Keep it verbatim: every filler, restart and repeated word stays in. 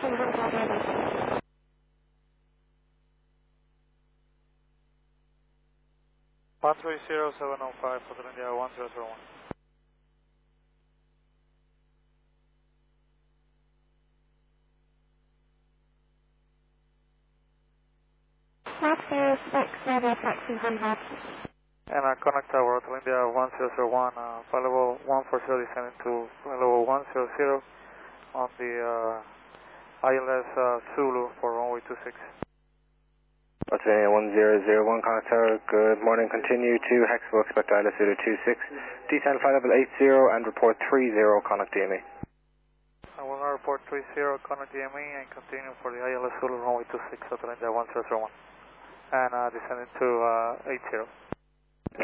one three zero seven oh five, Hotel India one zero zero one. And uh, connect tower, Hotel India one zero zero one, uh, flight level one four zero descending to flight level one zero zero on the uh, I L S uh, Zulu for runway two six. Hotel India one zero zero one, connect tower, good morning, continue to Hexville, expect I L S Zulu two six, descend flight level eight zero and report three zero, connect D M E. I will now report three zero, connect D M E and continue for the I L S Zulu runway two six, Hotel India one zero zero one. And uh, descending to uh, eight zero.